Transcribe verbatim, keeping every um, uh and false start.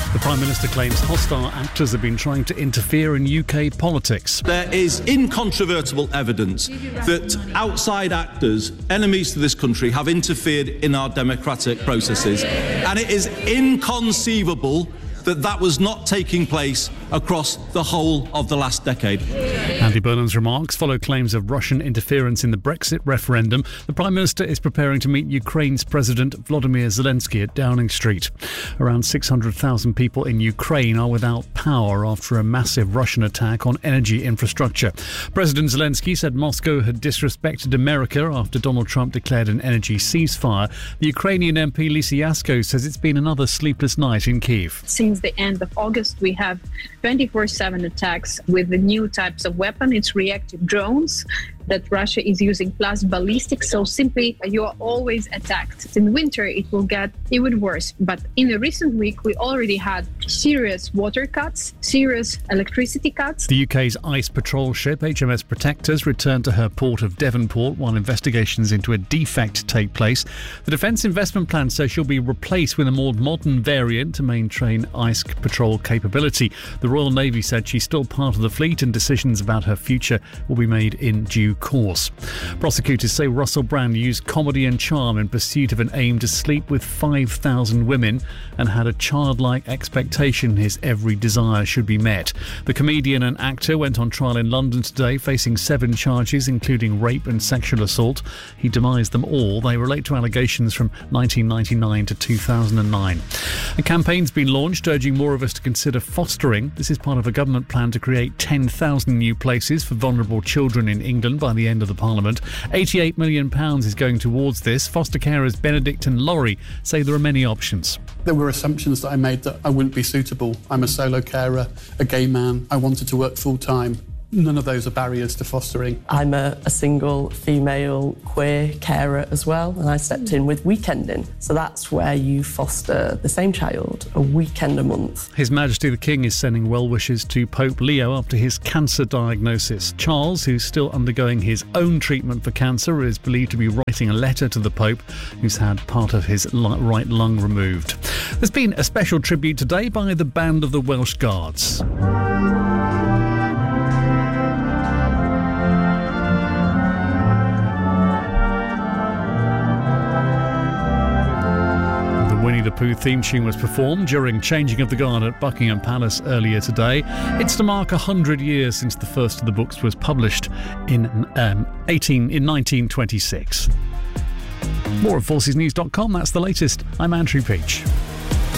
The Prime Minister claims hostile actors have been trying to interfere in U K politics. There is incontrovertible evidence that outside actors, enemies to this country, have interfered in our democratic processes. And it is inconceivable that that was not taking place across the whole of the last decade. Andy Burnham's remarks follow claims of Russian interference in the Brexit referendum. The Prime Minister is preparing to meet Ukraine's President Volodymyr Zelensky at Downing Street. Around six hundred thousand people in Ukraine are without power after a massive Russian attack on energy infrastructure. President Zelensky said Moscow had disrespected America after Donald Trump declared an energy ceasefire. The Ukrainian M P Lisa Yasko says it's been another sleepless night in Kyiv. Since the end of August, we have twenty-four seven attacks with the new types of weapon. It's reactive drones that Russia is using, plus ballistics. So simply, you are always attacked. In winter, it will get even worse. But in the recent week, we already had serious water cuts, serious electricity cuts. The U K's ice patrol ship H M S Protectors returned to her port of Devonport while investigations into a defect take place. The Defence Investment Plan says she'll be replaced with a more modern variant to maintain ice patrol capability. The Royal Navy said she's still part of the fleet and decisions about her future will be made in due course. Prosecutors say Russell Brand used comedy and charm in pursuit of an aim to sleep with five thousand women and had a childlike expectation his every desire should be met. The comedian and actor went on trial in London today, facing seven charges, including rape and sexual assault. He denies them all. They relate to allegations from nineteen ninety-nine to two thousand nine. A campaign's been launched urging more of us to consider fostering. This is part of a government plan to create ten thousand new places for vulnerable children in England by the end of the Parliament. eighty-eight million pounds is going towards this. Foster carers Benedict and Laurie say there are many options. There were assumptions that I made that I wouldn't be suitable. I'm a solo carer, a gay man. I wanted to work full time. None of those are barriers to fostering. I'm a, a single female queer carer as well, and I stepped in with weekending. So that's where you foster the same child a weekend a month. His Majesty the King is sending well wishes to Pope Leo after his cancer diagnosis. Charles, who's still undergoing his own treatment for cancer, is believed to be writing a letter to the Pope, who's had part of his right lung removed. There's been a special tribute today by the Band of the Welsh Guards. Winnie the Pooh theme tune was performed during changing of the guard at Buckingham Palace earlier today. It's to mark one hundred years since the first of the books was published in um, eighteen in nineteen twenty-six. More at forces news dot com. That's the latest. I'm Andrew Peach.